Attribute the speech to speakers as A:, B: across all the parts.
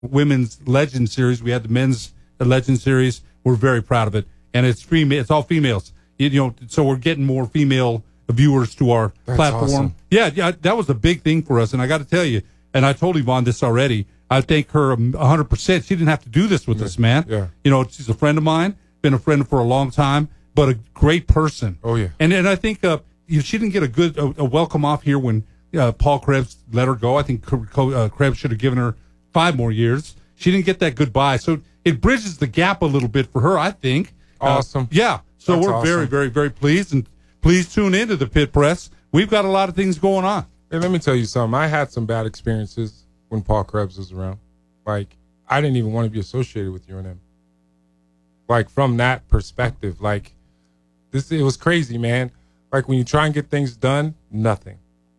A: women's Legend Series. We had the men's Legend Series. We're very proud of it, and it's it's all females. So we're getting more female viewers to our platform.
B: Awesome.
A: Yeah, that was a big thing for us, and I got to tell you, and I told Yvonne this already. I thank her 100%. She didn't have to do this with us, man.
B: Yeah.
A: She's a friend of mine, been a friend for a long time, but a great person.
B: Oh yeah.
A: And I think she didn't get a welcome off here when Paul Krebs let her go. I think Krebs should have given her 5 more years. She didn't get that goodbye, so it bridges the gap a little bit for her, I think.
B: Awesome.
A: Yeah. So
B: That's
A: we're
B: awesome.
A: very, very, very pleased, and please tune into the Pit Press. We've got a lot of things going on.
B: Hey, let me tell you something. I had some bad experiences when Paul Krebs was around. Like, I didn't even want to be associated with UNM. Like, from that perspective, like, it was crazy, man. Like, when you try and get things done, nothing.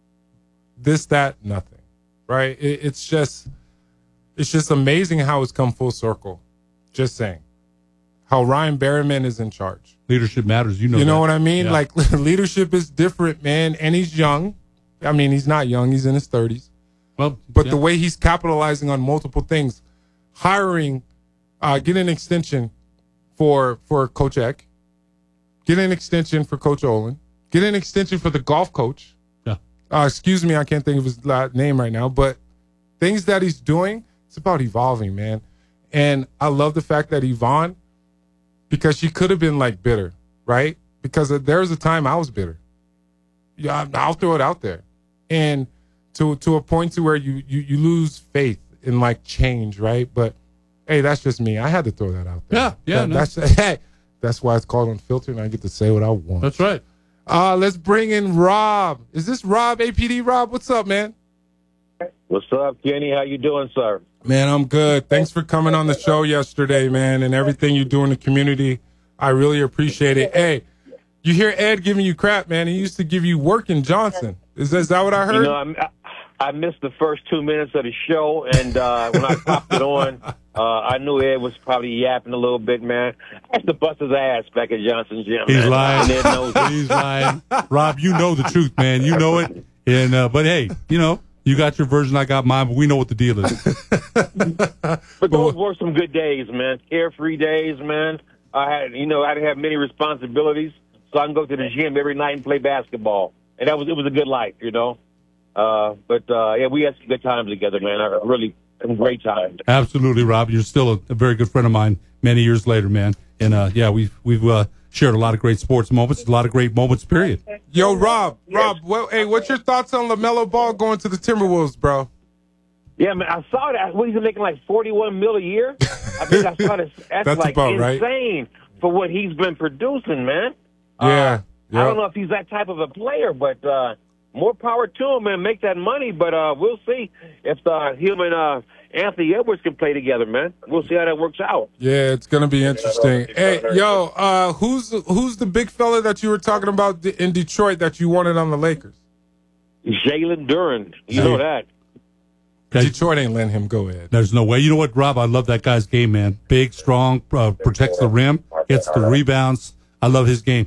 B: This, that, nothing. Right? It's just amazing how it's come full circle. Just saying. How Ryan Berryman is in charge.
A: Leadership matters. You know
B: what I mean?
A: Yeah.
B: Like, leadership is different, man. And he's young. I mean, he's not young. He's in his 30s.
A: Well,
B: But the way he's capitalizing on multiple things, hiring, get an extension for Coach Eck, get an extension for Coach Olin, get an extension for the golf coach.
A: Yeah.
B: Excuse me, I can't think of his name right now, but things that he's doing, it's about evolving, man. And I love the fact that Yvonne, because she could have been like bitter, right? Because there was a time I was bitter. Yeah, I'll throw it out there. And to a point to where you lose faith in like change, right? But hey, that's just me. I had to throw that out there.
A: Yeah.
B: That's why it's called Unfiltered, and I get to say what I want.
A: That's right.
B: Let's bring in Rob. Is this Rob, APD Rob? What's up, man?
C: What's up, Kenny? How you doing, sir?
B: Man, I'm good. Thanks for coming on the show yesterday, man, and everything you do in the community. I really appreciate it. Hey, you hear Ed giving you crap, man. He used to give you work in Johnson. Is that what I heard?
C: I missed the first 2 minutes of the show, and when I popped it on, I knew Ed was probably yapping a little bit, man. I had to bust his ass back at Johnson Gym.
A: He's
C: man.
A: lying.
C: And Ed knows it.
A: He's lying. Rob, you know the truth, man. You know it. And but hey, you got your version, I got mine, but we know what the deal is.
C: But those were some good days, man. Carefree days, man. I didn't have many responsibilities, so I can go to the gym every night and play basketball, and it was a good life, But we had some good times together, man. Really some great times.
A: Absolutely, Rob. You're still a very good friend of mine many years later, man. And we've shared a lot of great sports moments, a lot of great moments, period.
B: Yo, Rob, hey, what's your thoughts on LaMelo Ball going to the Timberwolves, bro?
C: Yeah, man, I saw that. He's making like $41 million a year. I think I saw that. That's like
B: about
C: insane for what he's been producing, man.
B: Yeah.
C: I don't know if he's that type of a player, but more power to him and make that money. But we'll see if him and Anthony Edwards can play together, man. We'll see how that works out.
B: Yeah, it's gonna be interesting. Hey, yo, who's the big fella that you were talking about in Detroit that you wanted on the Lakers?
C: Jalen Duren. You know that.
A: Okay.
B: Detroit ain't letting him go, Ed.
A: There's no way. You know what, Rob? I love that guy's game, man. Big, strong, protects the rim, gets the rebounds. I love his game.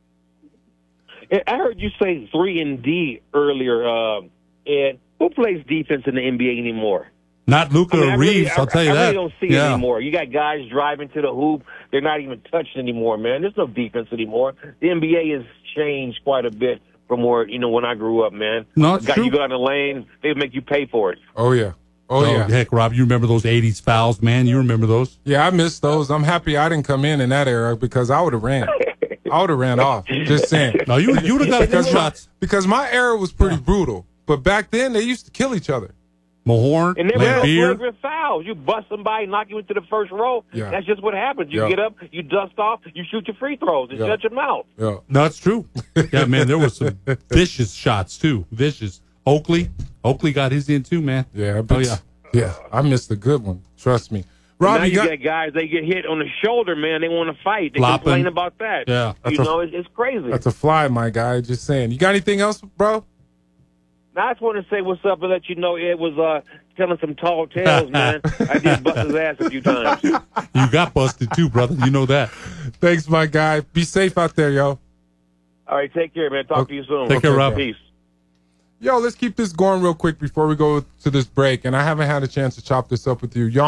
C: I heard you say 3-and-D earlier, Ed. Who plays defense in the NBA anymore?
A: Not Luka or Reeves, I'll tell you that.
C: I really don't see it anymore. You got guys driving to the hoop. They're not even touched anymore, man. There's no defense anymore. The NBA has changed quite a bit from where, when I grew up, man.
A: No, it's true.
C: You go down the lane, they make you pay for it.
B: Oh, yeah. Oh, yeah.
A: Heck, Rob, you remember those 80s fouls, man? You remember those?
B: Yeah, I miss those. I'm happy I didn't come in that era because I would have ran. I would have ran off. Just saying.
A: No, you would have got a few shots.
B: Because my era was pretty brutal. But back then, they used to kill each other.
A: Mahorn,
C: and never no
A: Lambeer.
C: flagrant fouls. You bust somebody, knock you into the first row.
B: Yeah.
C: That's just what happens. You get up, you dust off, you shoot your free throws, and shut your mouth.
B: Yeah.
A: No, it's true. Yeah, man, there was some vicious shots, too. Vicious. Oakley got his in, too, man.
B: Yeah. Yeah, I missed a good one. Trust me. Rob,
C: now you got guys, they get hit on the shoulder, man. They want to fight. They complain about that.
A: Yeah.
C: It's crazy.
B: That's a fly, my guy. Just saying. You got anything else, bro?
C: Now, I just want to say what's up and let you know Ed was telling some tall tales, man. I did bust his ass a few times.
A: You got busted, too, brother. You know that.
B: Thanks, my guy. Be safe out there, yo.
C: All right, take care, man. Talk to you soon.
A: Take care, Rob.
C: Peace.
B: Yo, let's keep this going real quick before we go to this break. And I haven't had a chance to chop this up with you.